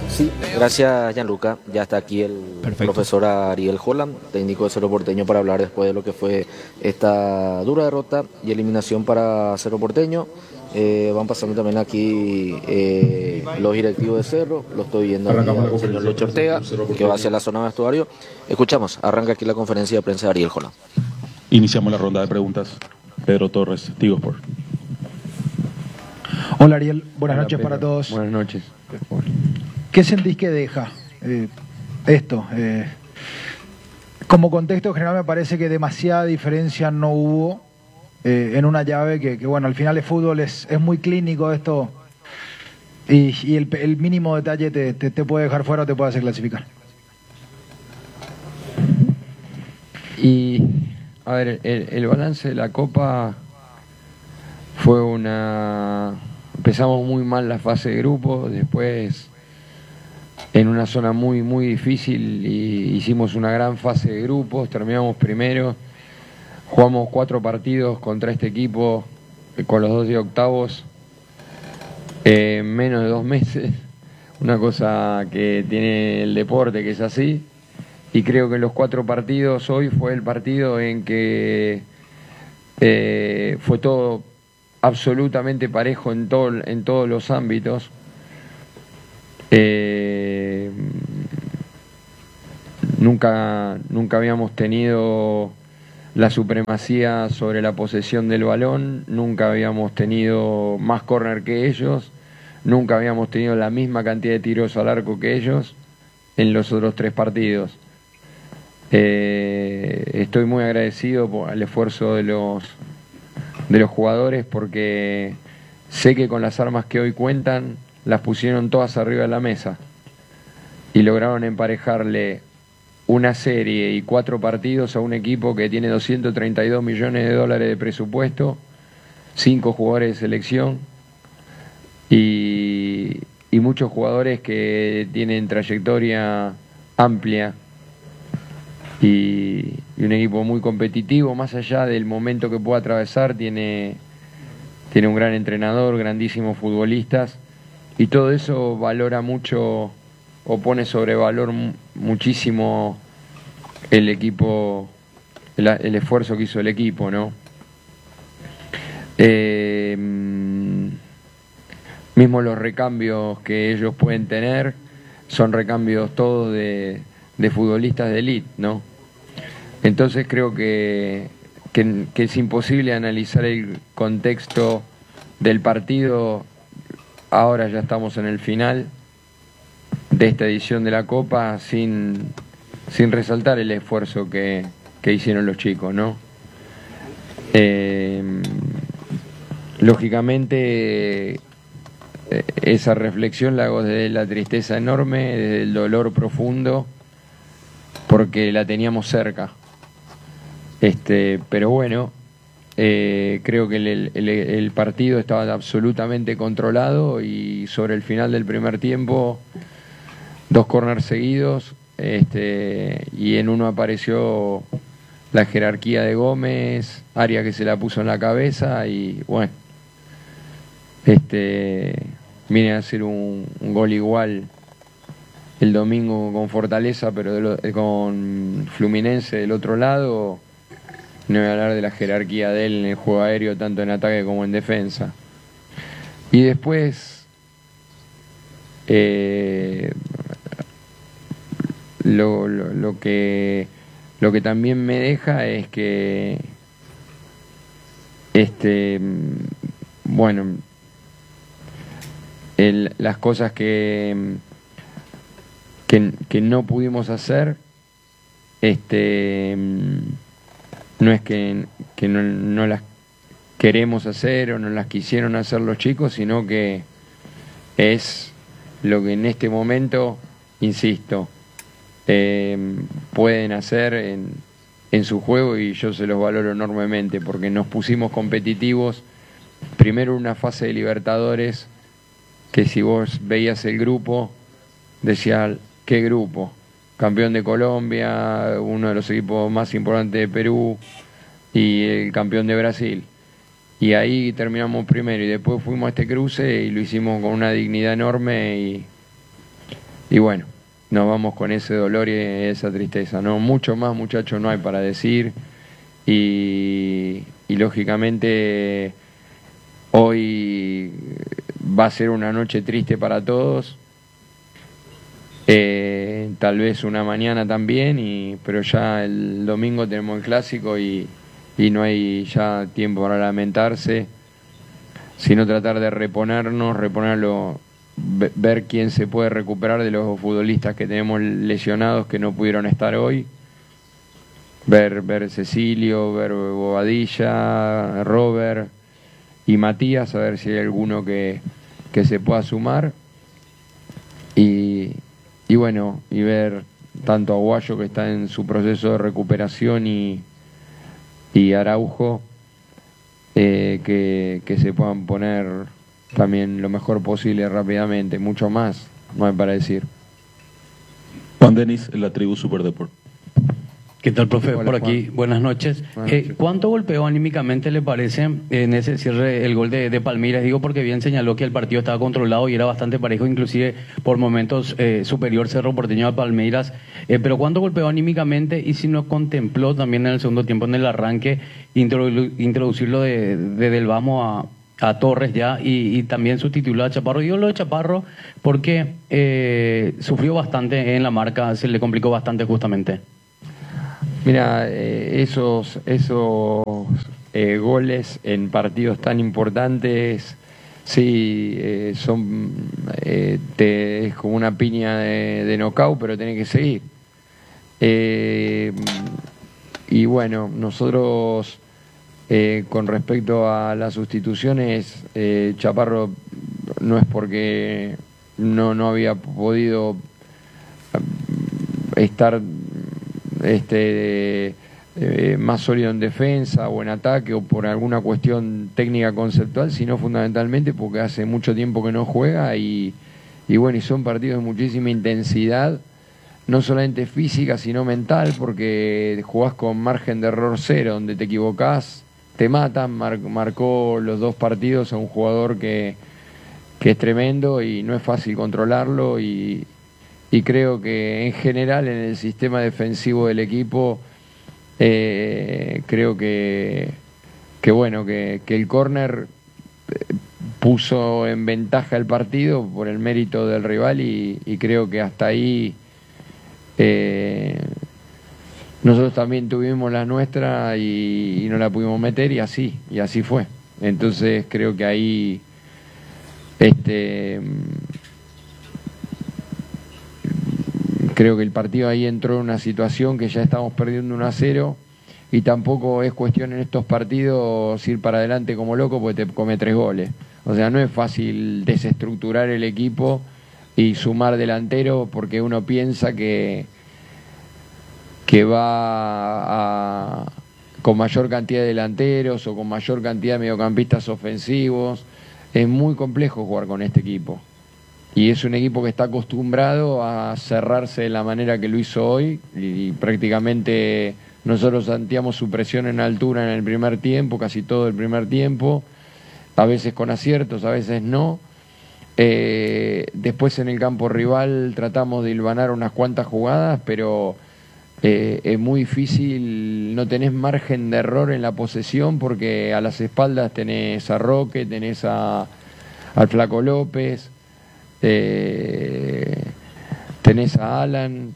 Sí, gracias Gianluca. Ya está aquí el Perfecto. profesor Ariel Holland, técnico de Cerro Porteño, para hablar después de lo que fue esta dura derrota y eliminación para Cerro Porteño. Van pasando también aquí los directivos de Cerro. Lo estoy viendo aquí Arrancamos la al señor conferencia de Lucho prensa Ortega, por Cerro que va hacia Porteño. la zona de vestuario. Escuchamos, arranca aquí la conferencia de prensa de Ariel Holland. Iniciamos la ronda de preguntas. Pedro Torres, Tigo Sport. Hola Ariel, buenas Hola, noches Pedro. para todos. Buenas noches. ¿Qué sentís que deja esto? Como contexto general me parece que demasiada diferencia no hubo en una llave que, bueno, al final el fútbol es muy clínico esto y el mínimo detalle te puede dejar fuera o te puede hacer clasificar. Y, a ver, el balance de la Copa fue empezamos muy mal la fase de grupo, después en una zona muy, muy difícil y hicimos una gran fase de grupos, terminamos primero, jugamos 4 partidos contra este equipo con los 2 de octavos en menos de 2 meses, una cosa que tiene el deporte que es así. Y creo que los 4 partidos, hoy fue el partido en que fue todo absolutamente parejo en todos los ámbitos. Nunca habíamos tenido la supremacía sobre la posesión del balón, nunca habíamos tenido más córner que ellos, nunca habíamos tenido la misma cantidad de tiros al arco que ellos en los otros 3 partidos. Estoy muy agradecido por el esfuerzo de los jugadores porque sé que con las armas que hoy cuentan las pusieron todas arriba de la mesa y lograron emparejarle una serie y 4 partidos a un equipo que tiene 232 millones de dólares de presupuesto, 5 jugadores de selección y muchos jugadores que tienen trayectoria amplia. Y un equipo muy competitivo, más allá del momento que pueda atravesar, tiene un gran entrenador, grandísimos futbolistas, y todo eso valora mucho o pone sobre valor muchísimo el equipo, el esfuerzo que hizo el equipo, ¿no? Mismo los recambios que ellos pueden tener son recambios todos de futbolistas de élite, ¿no? Entonces creo que es imposible analizar el contexto del partido. Ahora ya estamos en el final de esta edición de la Copa sin resaltar el esfuerzo que hicieron los chicos, ¿no? Lógicamente esa reflexión la hago desde la tristeza enorme, desde el dolor profundo, porque la teníamos cerca. Pero bueno, creo que el partido estaba absolutamente controlado y sobre el final del primer tiempo 2 corners seguidos, y en uno apareció la jerarquía de Gómez, Arias que se la puso en la cabeza y bueno, viene a hacer un gol igual el domingo con Fortaleza, pero con Fluminense del otro lado. No voy a hablar de la jerarquía de él en el juego aéreo, tanto en ataque como en defensa. Y después, lo que también me deja es que, bueno, las cosas que no pudimos hacer, no es que no las queremos hacer o no las quisieron hacer los chicos, sino que es lo que en este momento, insisto, pueden hacer en su juego, y yo se los valoro enormemente porque nos pusimos competitivos. Primero una fase de Libertadores que si vos veías el grupo, decía, ¿qué grupo? Campeón de Colombia, uno de los equipos más importantes de Perú y el campeón de Brasil. Y ahí terminamos primero y después fuimos a este cruce y lo hicimos con una dignidad enorme y bueno, nos vamos con ese dolor y esa tristeza. No, mucho más, muchachos, no hay para decir. Y lógicamente hoy va a ser una noche triste para todos. Tal vez una mañana también, pero ya el domingo tenemos el clásico y no hay ya tiempo para lamentarse, sino tratar de reponerlo, ver quién se puede recuperar de los futbolistas que tenemos lesionados que no pudieron estar hoy, ver Cecilio, ver Bobadilla, Robert y Matías, a ver si hay alguno que se pueda sumar y bueno, y ver tanto a Aguayo, que está en su proceso de recuperación, y Araujo, que se puedan poner también lo mejor posible rápidamente. Mucho más no hay para decir. Juan Denis, en la tribu Superdeport. ¿Qué tal, profe? Hola, por aquí, Juan. buenas noches. ¿Cuánto golpeó anímicamente, le parece, en ese cierre el gol de Palmeiras? Digo porque bien señaló que el partido estaba controlado y era bastante parejo, inclusive por momentos superior Cerro Porteño a Palmeiras. Pero ¿cuánto golpeó anímicamente? Y si no contempló también en el segundo tiempo, en el arranque, introducirlo del Vamos a Torres ya y también sustituirlo a Chaparro. Yo lo de Chaparro porque sufrió bastante en la marca, se le complicó bastante justamente. Mira, esos goles en partidos tan importantes, sí, son es como una piña de knockout, pero tenés que seguir. Y bueno, nosotros con respecto a las sustituciones, Chaparro no es porque no había podido estar más sólido en defensa o en ataque o por alguna cuestión técnica conceptual, sino fundamentalmente porque hace mucho tiempo que no juega y bueno, y son partidos de muchísima intensidad, no solamente física sino mental, porque jugás con margen de error cero, donde te equivocás, te matan. Marcó los 2 partidos a un jugador que es tremendo y no es fácil controlarlo y creo que en general en el sistema defensivo del equipo creo que bueno, que el córner puso en ventaja el partido por el mérito del rival y creo que hasta ahí nosotros también tuvimos la nuestra y no la pudimos meter y así fue. Entonces creo que ahí creo que el partido ahí entró en una situación que ya estamos perdiendo 1-0 y tampoco es cuestión en estos partidos ir para adelante como loco porque te come 3 goles. O sea, no es fácil desestructurar el equipo y sumar delantero porque uno piensa que va con mayor cantidad de delanteros o con mayor cantidad de mediocampistas ofensivos. Es muy complejo jugar con este equipo. Y es un equipo que está acostumbrado a cerrarse de la manera que lo hizo hoy y prácticamente nosotros sentíamos su presión en altura en el primer tiempo, casi todo el primer tiempo, a veces con aciertos, a veces no. Después en el campo rival tratamos de hilvanar unas cuantas jugadas, pero es muy difícil, no tenés margen de error en la posesión porque a las espaldas tenés a Roque, tenés al Flaco López, tenés a Alan,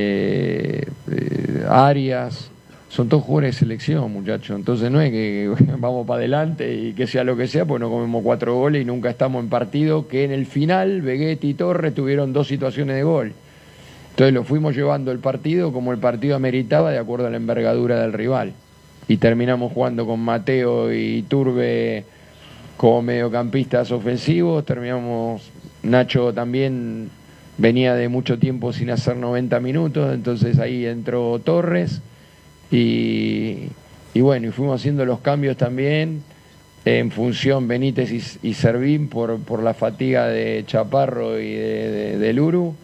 Arias, son todos jugadores de selección, muchachos. Entonces no es que vamos para adelante y que sea lo que sea, pues no comemos 4 goles y nunca estamos en partido, que en el final Veguetti y Torres tuvieron 2 situaciones de gol. Entonces lo fuimos llevando el partido como el partido ameritaba de acuerdo a la envergadura del rival. Y terminamos jugando con Mateo y Turbe como mediocampistas ofensivos, terminamos, Nacho también venía de mucho tiempo sin hacer 90 minutos, entonces ahí entró Torres y bueno, y fuimos haciendo los cambios también en función Benítez y Servín por la fatiga de Chaparro y de Luru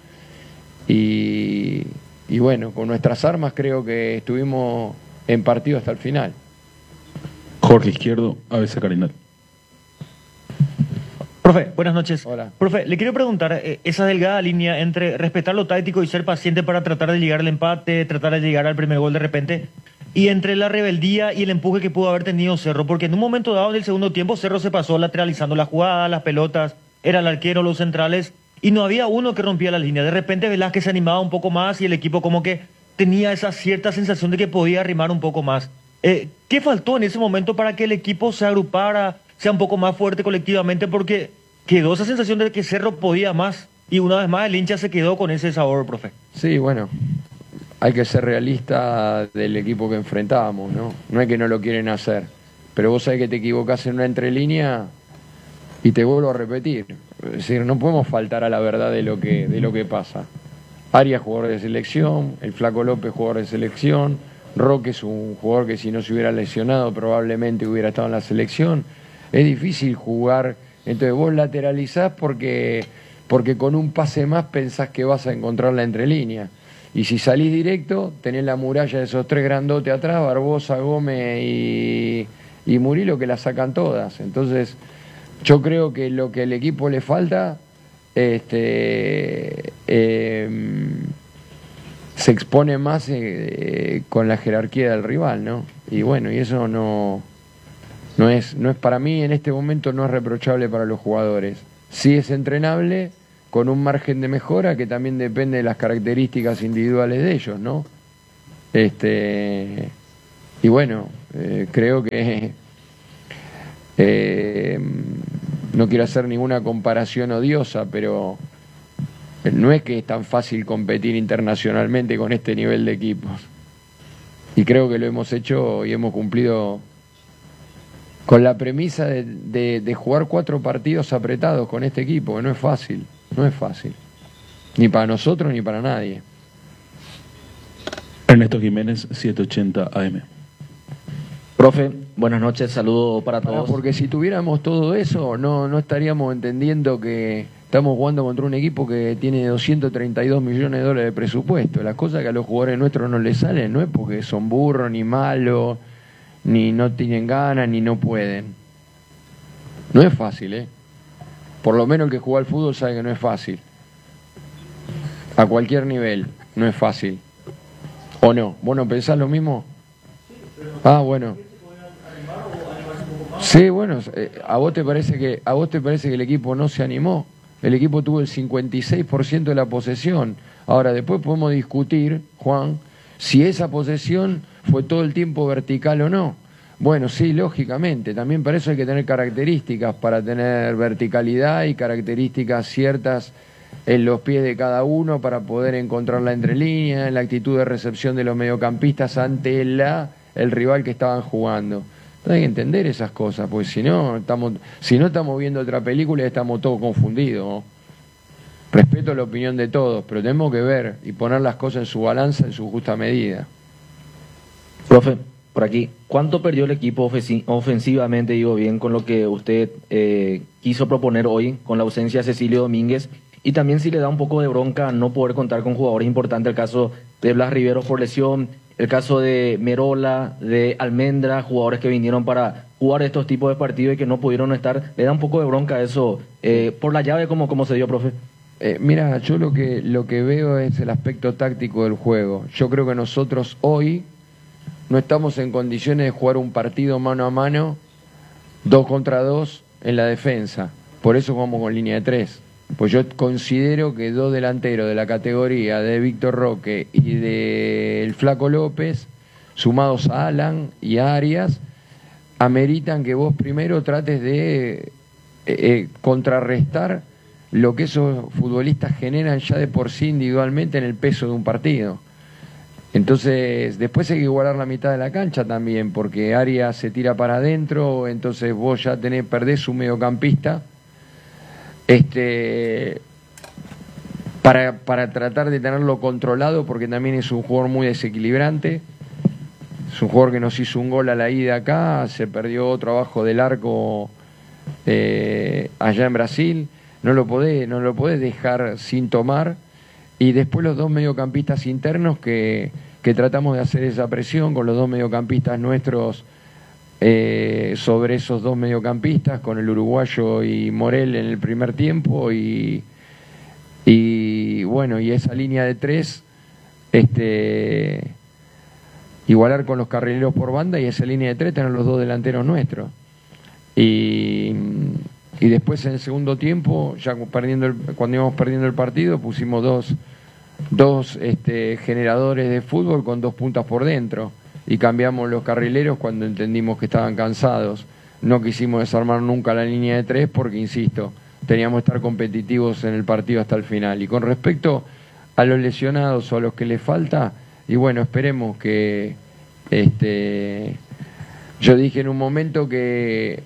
y bueno, con nuestras armas creo que estuvimos en partido hasta el final. Jorge Izquierdo, ABC Carinal. Profe, buenas noches. Hola. Profe, le quiero preguntar, esa delgada línea entre respetar lo táctico y ser paciente para tratar de llegar al empate, tratar de llegar al primer gol de repente, y entre la rebeldía y el empuje que pudo haber tenido Cerro, porque en un momento dado del segundo tiempo Cerro se pasó lateralizando la jugada, las pelotas, era el arquero, los centrales, y no había uno que rompía la línea. De repente Velázquez se animaba un poco más y el equipo como que tenía esa cierta sensación de que podía arrimar un poco más. ¿Qué faltó en ese momento para que el equipo se agrupara, sea un poco más fuerte colectivamente? Porque quedó esa sensación de que Cerro podía más y una vez más el hincha se quedó con ese sabor, profe. Sí, bueno, hay que ser realista del equipo que enfrentábamos, ¿no? No es que no lo quieren hacer, pero vos sabés que te equivocás en una entrelínea y te vuelvo a repetir. Es decir, no podemos faltar a la verdad de lo que pasa. Arias, jugador de selección, el Flaco López, jugador de selección, Roque es un jugador que si no se hubiera lesionado probablemente hubiera estado en la selección. Es difícil jugar, entonces vos lateralizás porque con un pase más pensás que vas a encontrar la entrelínea. Y si salís directo, tenés la muralla de esos tres grandotes atrás, Barbosa, Gómez y Murilo, que la sacan todas. Entonces, yo creo que lo que al equipo le falta se expone más con la jerarquía del rival, ¿no? Y bueno, y eso no es para mí en este momento no es reprochable para los jugadores. Sí es entrenable con un margen de mejora que también depende de las características individuales de ellos, ¿no? Y bueno, creo que no quiero hacer ninguna comparación odiosa, pero no es que es tan fácil competir internacionalmente con este nivel de equipos. Y creo que lo hemos hecho y hemos cumplido con la premisa de jugar 4 partidos apretados con este equipo, que no es fácil, no es fácil. Ni para nosotros ni para nadie. Ernesto Jiménez, 780 AM. Profe, buenas noches, saludo para todos. Porque si tuviéramos todo eso, no estaríamos entendiendo que estamos jugando contra un equipo que tiene 232 millones de dólares de presupuesto. Las cosas que a los jugadores nuestros no les salen no es porque son burros, ni malos, ni no tienen ganas, ni no pueden. No es fácil, ¿eh? Por lo menos el que juega al fútbol sabe que no es fácil. A cualquier nivel, no es fácil. ¿O no? ¿Vos no pensás lo mismo? Ah, bueno. Sí, bueno, ¿a vos te parece que el equipo no se animó? El equipo tuvo el 56% de la posesión. Ahora, después podemos discutir, Juan, si esa posesión fue todo el tiempo vertical o no. Bueno, sí, lógicamente. También para eso hay que tener características, para tener verticalidad y características ciertas en los pies de cada uno para poder encontrar la entrelínea, en la actitud de recepción de los mediocampistas ante el rival que estaban jugando. Entonces hay que entender esas cosas, porque si no estamos viendo otra película y estamos todos confundidos, ¿no? Respeto la opinión de todos, pero tenemos que ver y poner las cosas en su balanza, en su justa medida. Profe, por aquí, ¿cuánto perdió el equipo ofensivamente, digo bien, con lo que usted quiso proponer hoy, con la ausencia de Cecilio Domínguez? Y también si le da un poco de bronca no poder contar con jugadores importantes, el caso de Blas Riveros por lesión, el caso de Merola, de Almendra, jugadores que vinieron para jugar estos tipos de partidos y que no pudieron estar. ¿Le da un poco de bronca eso por la llave como se dio, profe? Mira, yo lo que veo es el aspecto táctico del juego. Yo creo que nosotros hoy no estamos en condiciones de jugar un partido mano a mano, 2 contra 2 en la defensa. Por eso jugamos con línea de 3. Pues yo considero que 2 delanteros de la categoría de Víctor Roque y del Flaco López, sumados a Alan y a Arias, ameritan que vos primero trates de contrarrestar lo que esos futbolistas generan ya de por sí individualmente en el peso de un partido. Entonces, después hay que igualar la mitad de la cancha también, porque Arias se tira para adentro, entonces vos ya perdés un mediocampista para tratar de tenerlo controlado, porque también es un jugador muy desequilibrante. Es un jugador que nos hizo un gol a la ida acá, se perdió otro abajo del arco allá en Brasil. No lo podés dejar sin tomar. Y después los 2 mediocampistas internos que tratamos de hacer esa presión con los 2 mediocampistas nuestros sobre esos dos mediocampistas, con el uruguayo y Morel en el primer tiempo, y bueno, y esa línea de tres, igualar con los carrileros por banda, y esa línea de tres tener los dos delanteros nuestros. Y después en el segundo tiempo, ya cuando íbamos perdiendo el partido, pusimos dos generadores de fútbol con dos puntas por dentro, y cambiamos los carrileros cuando entendimos que estaban cansados. No quisimos desarmar nunca la línea de tres porque, insisto, teníamos que estar competitivos en el partido hasta el final. Y con respecto a los lesionados o a los que les falta, y bueno, esperemos que yo dije en un momento que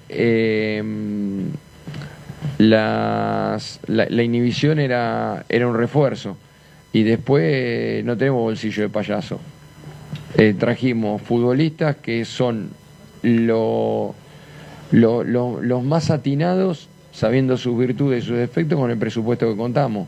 la inhibición era un refuerzo, y después no tenemos bolsillo de payaso. Trajimos futbolistas que son los más atinados, sabiendo sus virtudes y sus defectos, con el presupuesto que contamos.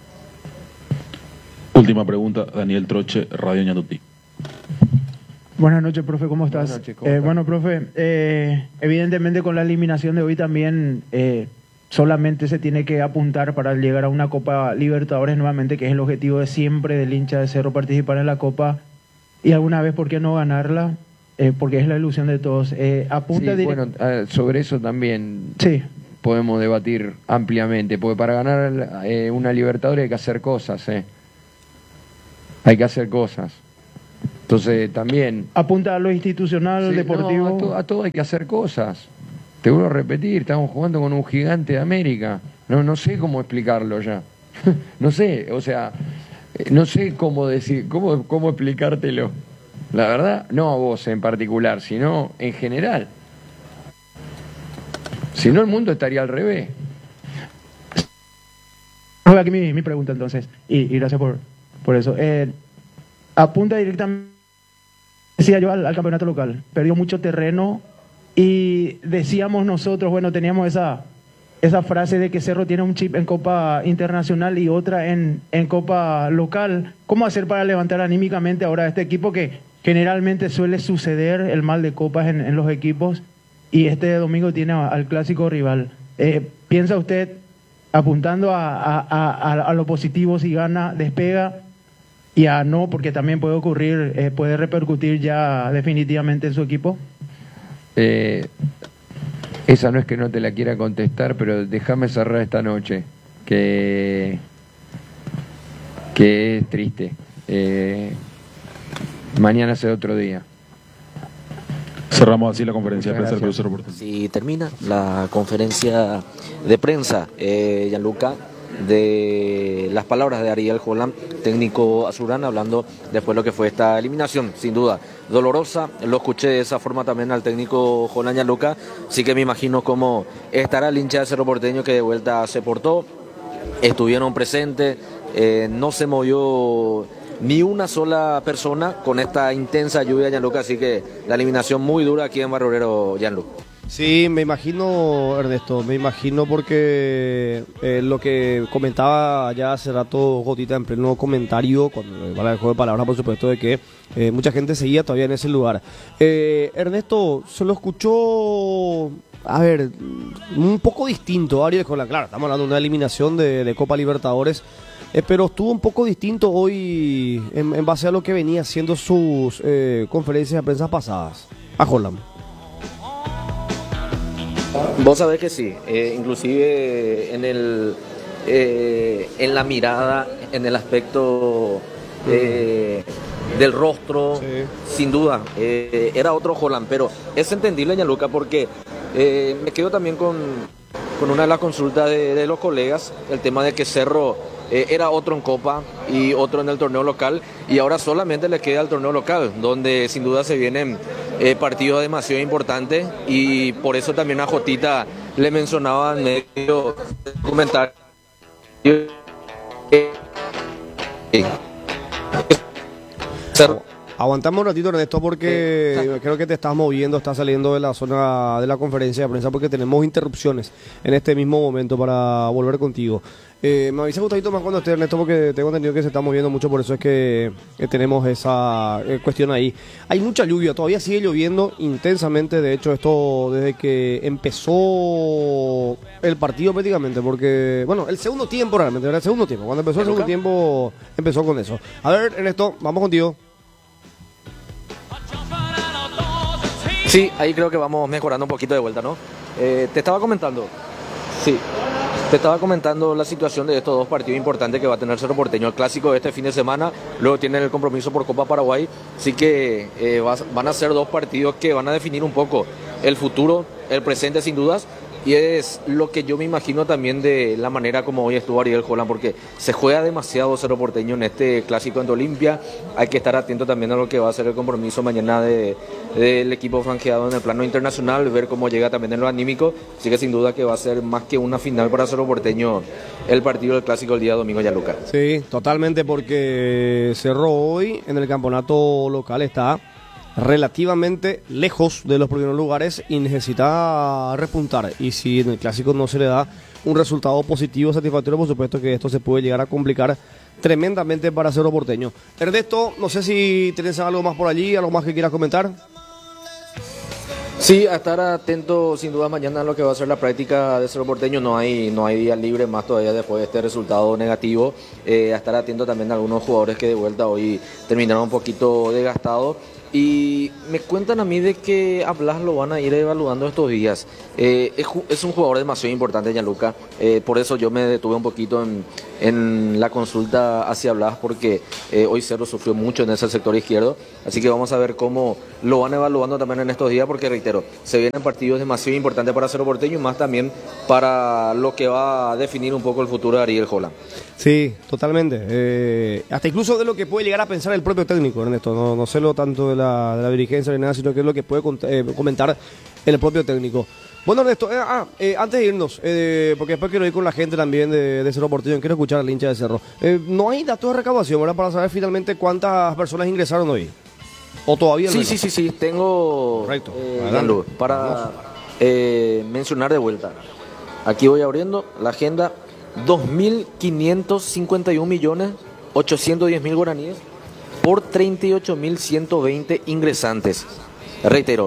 Última pregunta, Daniel Troche, Radio Ñandutí. Buenas noches, profe, ¿cómo estás? Buenas noches, ¿cómo estás? Bueno, profe, evidentemente con la eliminación de hoy también solamente se tiene que apuntar para llegar a una Copa Libertadores nuevamente, que es el objetivo de siempre del hincha de Cerro, participar en la Copa, y alguna vez, ¿por qué no ganarla? Porque es la ilusión de todos. Apunta Sí, bueno, sobre eso también sí. podemos debatir ampliamente, porque para ganar una Libertadores hay que hacer cosas, hay que hacer cosas. Entonces también... Apunta a lo institucional, Sí, deportivo. no, a todo hay que hacer cosas. Te vuelvo a repetir, estamos jugando con un gigante de América. No sé cómo explicarlo ya. No sé, o sea, no sé cómo decir, cómo explicártelo. La verdad, no a vos en particular, sino en general. Si no, el mundo estaría al revés. Aquí mi pregunta entonces, y gracias por eso. Apunta directamente, decía yo, al campeonato local. Perdió mucho terreno y decíamos nosotros, bueno, teníamos esa frase de que Cerro tiene un chip en Copa Internacional y otra en Copa Local. ¿Cómo hacer para levantar anímicamente ahora a este equipo que generalmente suele suceder el mal de copas en los equipos, y este domingo tiene al clásico rival? ¿Piensa usted, apuntando a lo positivo, si gana, despega, y a no, porque también puede ocurrir, puede repercutir ya definitivamente en su equipo? Esa no es que no te la quiera contestar, pero déjame cerrar esta noche, que es triste. Mañana será otro día. Cerramos así la conferencia de Muchas prensa del Club gracias. Cerro Porteño. Si termina la conferencia de prensa, Gianluca, de las palabras de Ariel Holland, técnico azulgrana, hablando después de lo que fue esta eliminación, sin duda dolorosa. Lo escuché de esa forma también al técnico Holland, Gianluca, sí que me imagino cómo estará el hincha de Cerro Porteño, que de vuelta se portó, estuvieron presentes, no se movió ni una sola persona con esta intensa lluvia, Gianluca, así que la eliminación muy dura aquí en Barrio Obrero, Gianluca. Sí, me imagino, Ernesto, me imagino, porque lo que comentaba ya hace rato Gotita en pleno comentario, cuando va el juego de palabras, por supuesto, de que mucha gente seguía todavía en ese lugar. Ernesto, se lo escuchó, a ver, un poco distinto, Ariel Holland. Claro, estamos hablando de una eliminación de Copa Libertadores, pero estuvo un poco distinto hoy en base a lo que venía haciendo sus conferencias de prensa pasadas. A Holland. Vos sabés que sí, inclusive en la mirada, en el aspecto del rostro, sí, sin duda, era otro Holland, pero es entendible, Gianluca, porque me quedo también con una de las consultas de los colegas, el tema de que Cerro era otro en Copa y otro en el torneo local, y ahora solamente le queda el torneo local, donde sin duda se vienen partidos demasiado importantes, y por eso también a Jotita le mencionaba en medio comentario Cerro Aguantamos un ratito, Ernesto, porque creo que te estás moviendo, estás saliendo de la zona de la conferencia de prensa porque tenemos interrupciones en este mismo momento para volver contigo. Me avisa Gustavito más cuando esté, Ernesto, porque tengo entendido que se está moviendo mucho, por eso es que tenemos esa cuestión ahí. Hay mucha lluvia, todavía sigue lloviendo intensamente, de hecho esto desde que empezó el partido prácticamente, porque, bueno, el segundo tiempo realmente, era el segundo tiempo, cuando empezó el segundo tiempo empezó con eso. A ver, Ernesto, vamos contigo. Sí, ahí creo que vamos mejorando un poquito de vuelta, ¿no? Te estaba comentando. Sí. Te estaba comentando la situación de estos dos partidos importantes que va a tener Cerro Porteño. El clásico de este fin de semana, luego tienen el compromiso por Copa Paraguay. Así que van a ser dos partidos que van a definir un poco el futuro, el presente sin dudas. Y es lo que yo me imagino también de la manera como hoy estuvo Ariel Holland, porque se juega demasiado Cerro Porteño en este clásico ante Olimpia. Hay que estar atento también a lo que va a ser el compromiso mañana del equipo franjeado en el plano internacional, ver cómo llega también en lo anímico. Así que sin duda que va a ser más que una final para Cerro Porteño el partido del clásico el día domingo, Gianluca. Sí, totalmente, porque Cerro hoy en el campeonato local está relativamente lejos de los primeros lugares y necesita repuntar, y si en el clásico no se le da un resultado positivo, satisfactorio, por supuesto que esto se puede llegar a complicar tremendamente para Cerro Porteño. Ernesto, no sé si tenés algo más por allí, algo más que quieras comentar. Sí, a estar atento sin duda mañana a lo que va a ser la práctica de Cerro Porteño. No hay día libre más todavía después de este resultado negativo. A estar atento también a algunos jugadores que de vuelta hoy terminaron un poquito desgastados. Y me cuentan a mí de que a Blas lo van a ir evaluando estos días. Es un jugador demasiado importante, Gianluca. Por eso yo me detuve un poquito en la consulta hacia Blas, porque hoy Cerro sufrió mucho en ese sector izquierdo. Así que vamos a ver cómo lo van evaluando también en estos días, porque reitero, se vienen partidos demasiado importantes para Cerro Porteño y más también para lo que va a definir un poco el futuro de Ariel Holland. Sí, totalmente. Hasta incluso de lo que puede llegar a pensar el propio técnico, Ernesto. No sé lo tanto de la dirigencia ni nada, sino que es lo que puede comentar el propio técnico. Bueno, Ernesto, antes de irnos, porque después quiero ir con la gente también de Cerro Porteño, quiero escuchar al hincha de Cerro. No hay datos de recaudación, ¿verdad? Para saber finalmente cuántas personas ingresaron hoy. ¿O todavía no? Sí, tengo. Correcto. Para mencionar de vuelta. Aquí voy abriendo la agenda. 2.551.810.000 guaraníes por 38.120 ingresantes. Reitero,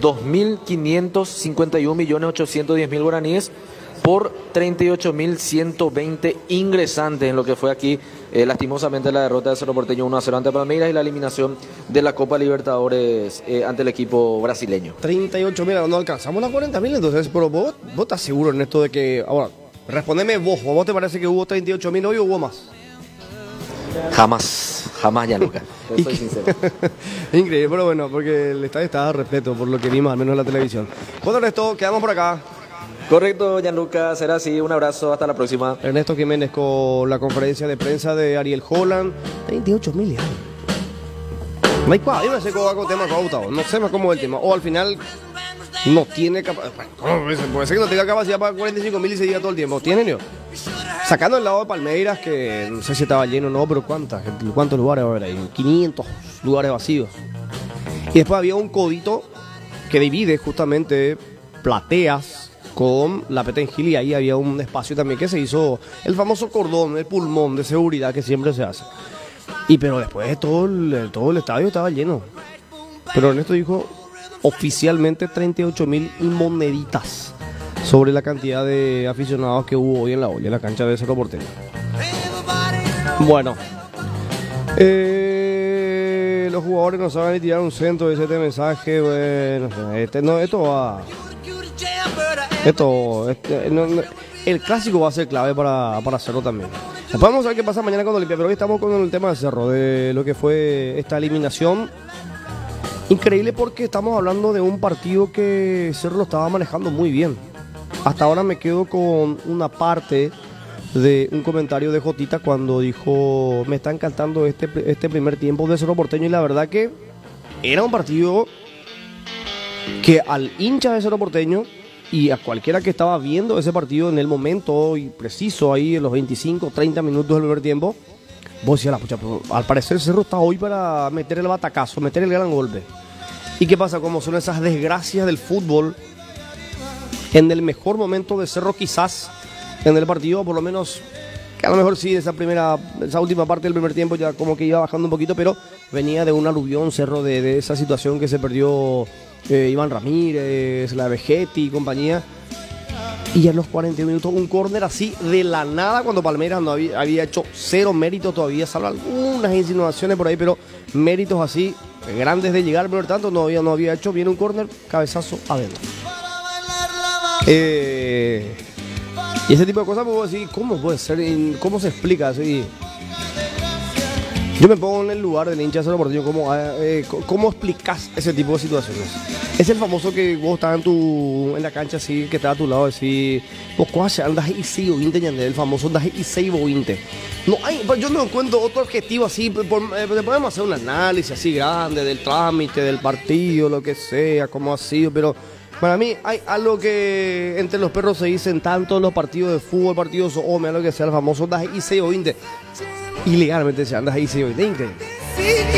2.551.810.000 guaraníes por 38.120 ingresantes en lo que fue aquí, lastimosamente, la derrota de Cerro Porteño 1-0 ante Palmeiras y la eliminación de la Copa Libertadores ante el equipo brasileño. 38.000, no alcanzamos las 40.000, entonces, pero vos estás seguro en esto de que... Ahora, respondeme vos te parece que hubo 38.000 hoy o hubo más? Jamás, Gianluca. Soy sincero. Increíble, pero bueno, porque el estadio estaba repleto por lo que vimos, al menos en la televisión. Bueno, Ernesto, quedamos por acá. Correcto, Gianluca, será así. Un abrazo, hasta la próxima. Ernesto Jiménez con la conferencia de prensa de Ariel Holland. 38.000. No hay cuadro, yo no sé cómo va con el tema Gustavo. No sé más cómo es el tema. O al final no tiene capacidad. Puede ser que no tenga capacidad para 45.000 y se diga todo el tiempo. ¿Tienen yo? Sacando el lado de Palmeiras, que no sé si estaba lleno o no, pero ¿cuántos lugares va a haber ahí? 500 lugares vacíos. Y después había un codito que divide justamente Plateas con la Petengil, y ahí había un espacio también que se hizo el famoso cordón, el pulmón de seguridad que siempre se hace. Pero después todo el estadio estaba lleno. Pero Ernesto dijo oficialmente 38.000 y moneditas sobre la cantidad de aficionados que hubo hoy en la olla, en la cancha de Cerro Porteño. Bueno, los jugadores no saben tirar un centro, dice este mensaje. Bueno, el clásico va a ser clave para Cerro también. Después vamos a ver qué pasa mañana con Olimpia, pero hoy estamos con el tema de Cerro, de lo que fue esta eliminación. Increíble, porque estamos hablando de un partido que Cerro lo estaba manejando muy bien. Hasta ahora me quedo con una parte de un comentario de Jotita cuando dijo: me está encantando este primer tiempo de Cerro Porteño, y la verdad que era un partido que al hincha de Cerro Porteño y a cualquiera que estaba viendo ese partido en el momento y preciso ahí en los 25, 30 minutos del primer tiempo, vos decías, la pucha, pero al parecer Cerro está hoy para meter el batacazo, meter el gran golpe. ¿Y qué pasa? Como son esas desgracias del fútbol, en el mejor momento de Cerro quizás, en el partido, por lo menos, que a lo mejor sí, esa última parte del primer tiempo ya como que iba bajando un poquito, pero venía de un aluvión Cerro de esa situación que se perdió Iván Ramírez, la Vegetti y compañía. Y a los 40 minutos un córner así de la nada, cuando Palmeiras no había hecho cero méritos todavía, salvo algunas insinuaciones por ahí, pero méritos así grandes de llegar, pero tanto no había hecho bien un córner, cabezazo adentro. Y ese tipo de cosas puedo decir, ¿cómo puede ser? ¿Cómo se explica así? Yo me pongo en el lugar del hincha de Cerro Porteño, ¿cómo explicas ese tipo de situaciones? Es el famoso que vos estás en la cancha así, que está a tu lado, así, vos cuás andas y sí, ointe, el famoso andas y sí, ointe. No hay, yo no encuentro otro objetivo así, podemos hacer un análisis así grande del trámite, del partido, lo que sea, cómo ha sido, pero para mí hay algo que entre los perros se dicen tanto en los partidos de fútbol, partidos o lo que sea, el famoso andas y sí, ointe. Ilegalmente se andas ahí, sí, ointe.